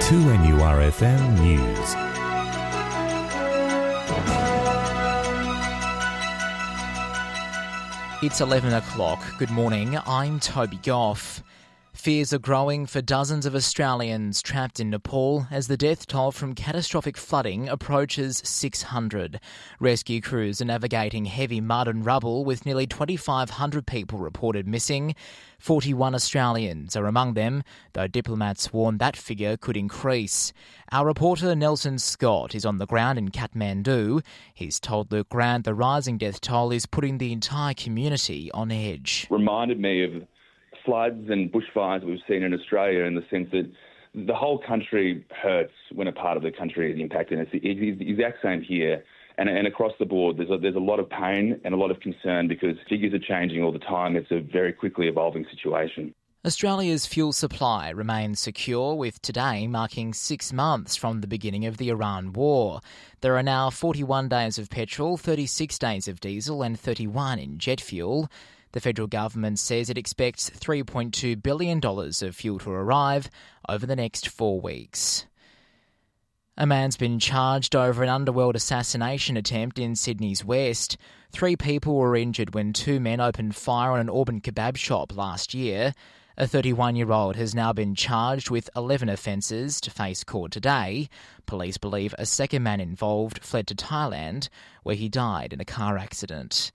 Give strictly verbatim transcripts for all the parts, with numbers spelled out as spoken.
two N U R F M News. It's eleven o'clock. Good morning, I'm Toby Goff. Fears are growing for dozens of Australians trapped in Nepal as the death toll from catastrophic flooding approaches six hundred. Rescue crews are navigating heavy mud and rubble with nearly twenty-five hundred people reported missing. forty-one Australians are among them, though diplomats warn that figure could increase. Our reporter Nelson Scott is on the ground in Kathmandu. He's told Luke Grant the rising death toll is putting the entire community on edge. Reminded me of floods and bushfires we've seen in Australia, in the sense that the whole country hurts when a part of the country is impacted. It's the, it's the exact same here. And, and across the board, there's a, there's a lot of pain and a lot of concern because figures are changing all the time. It's a very quickly evolving situation. Australia's fuel supply remains secure, with today marking six months from the beginning of the Iran war. There are now forty-one days of petrol, thirty-six days of diesel and thirty-one in jet fuel. The federal government says it expects three point two billion dollars of fuel to arrive over the next four weeks. A man's been charged over an underworld assassination attempt in Sydney's west. Three people were injured when two men opened fire on an Auburn kebab shop last year. A thirty-one-year-old has now been charged with eleven offences to face court today. Police believe a second man involved fled to Thailand, where he died in a car accident.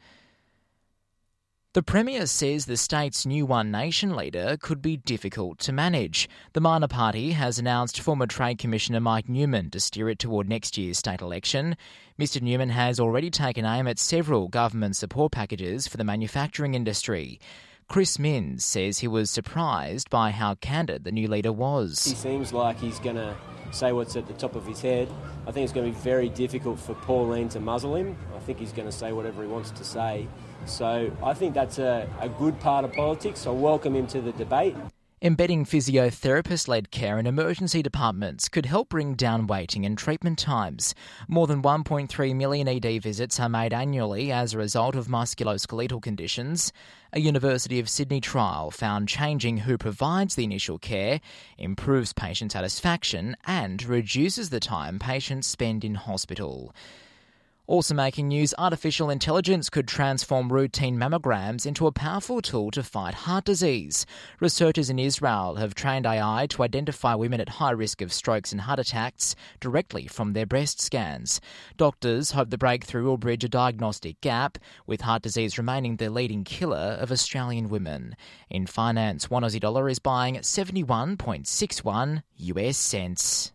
The Premier says the state's new One Nation leader could be difficult to manage. The minor party has announced former Trade Commissioner Mike Newman to steer it toward next year's state election. Mister Newman has already taken aim at several government support packages for the manufacturing industry. Chris Minns says he was surprised by how candid the new leader was. He seems like he's going to say what's at the top of his head. I think it's going to be very difficult for Pauline to muzzle him. I think he's going to say whatever he wants to say. So I think that's a, a good part of politics. I welcome him to the debate. Embedding physiotherapist-led care in emergency departments could help bring down waiting and treatment times. More than one point three million E D visits are made annually as a result of musculoskeletal conditions. A University of Sydney trial found changing who provides the initial care improves patient satisfaction and reduces the time patients spend in hospital. Also making news, artificial intelligence could transform routine mammograms into a powerful tool to fight heart disease. Researchers in Israel have trained A I to identify women at high risk of strokes and heart attacks directly from their breast scans. Doctors hope the breakthrough will bridge a diagnostic gap, with heart disease remaining the leading killer of Australian women. In finance, one Aussie dollar is buying seventy-one point six one U S cents.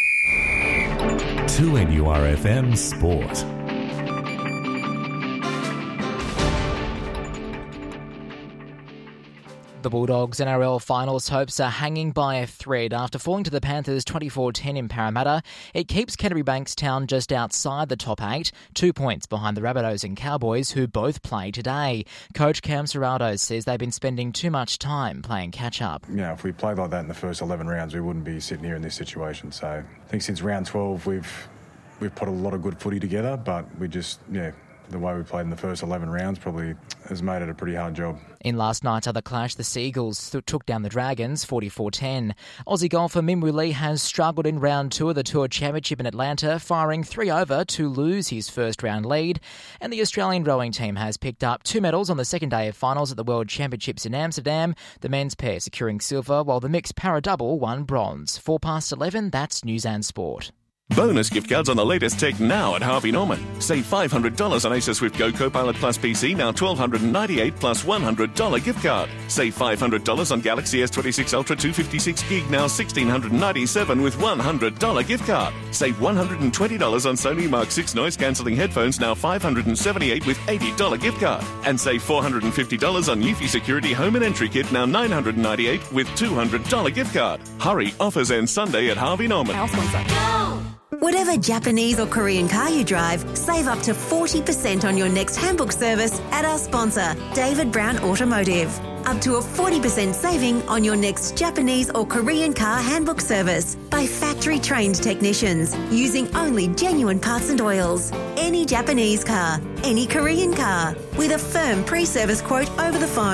two N U R F M Sport. The Bulldogs' N R L finals hopes are hanging by a thread after falling to the Panthers twenty-four ten in Parramatta. It keeps Canterbury Bankstown just outside the top eight, two points behind the Rabbitohs and Cowboys, who both play today. Coach Cam Serrato says they've been spending too much time playing catch-up. Yeah, if we played like that in the first eleven rounds, we wouldn't be sitting here in this situation. So I think since round twelve, we've we've put a lot of good footy together, but we just, yeah, the way we played in the first eleven rounds probably has made it a pretty hard job. In last night's other clash, the Seagulls th- took down the Dragons forty-four ten. Aussie golfer Minwoo Lee has struggled in round two of the Tour Championship in Atlanta, firing three over to lose his first round lead. And the Australian rowing team has picked up two medals on the second day of finals at the World Championships in Amsterdam, the men's pair securing silver, while the mixed para-double won bronze. Four past eleven, that's News and Sport. Bonus gift cards on the latest tech now at Harvey Norman. Save five hundred dollars on Acer Swift Go Copilot Plus P C, now one thousand two hundred ninety-eight dollars plus one hundred dollars gift card. Save five hundred dollars on Galaxy S twenty-six Ultra two fifty-six gig, now one thousand six hundred ninety-seven dollars with one hundred dollars gift card. Save one hundred twenty dollars on Sony Mark six noise-cancelling headphones, now five hundred seventy-eight dollars with eighty dollars gift card. And save four hundred fifty dollars on Eufy Security Home and Entry Kit, now nine hundred ninety-eight dollars with two hundred dollars gift card. Hurry, offers end Sunday at Harvey Norman. Whatever Japanese or Korean car you drive, save up to forty percent on your next handbook service at our sponsor, David Brown Automotive. Up to a forty percent saving on your next Japanese or Korean car handbook service by factory-trained technicians using only genuine parts and oils. Any Japanese car, any Korean car, with a firm pre-service quote over the phone.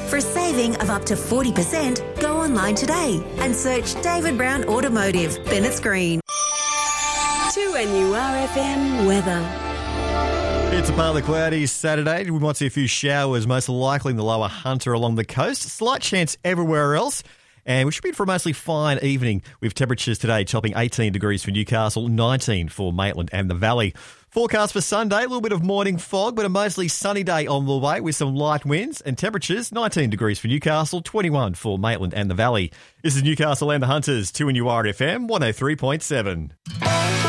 For a saving of up to forty percent, go online today and search David Brown Automotive, Bennetts Green. two N U R F M weather. It's a partly cloudy Saturday. We might see a few showers, most likely in the lower Hunter along the coast. Slight chance everywhere else. And we should be in for a mostly fine evening with temperatures today topping eighteen degrees for Newcastle, nineteen for Maitland and the Valley. Forecast for Sunday, a little bit of morning fog, but a mostly sunny day on the way with some light winds and temperatures nineteen degrees for Newcastle, twenty-one for Maitland and the Valley. This is Newcastle and the Hunters, two N U R F M one oh three point seven.